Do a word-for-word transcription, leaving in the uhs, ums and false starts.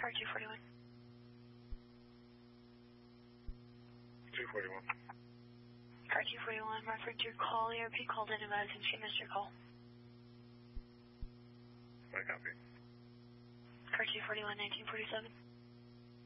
Car two forty-one. two forty-one. Car two forty-one, referring to your call. E R P called in advising she missed your call. I copy. Car two forty-one, nineteen forty-seven.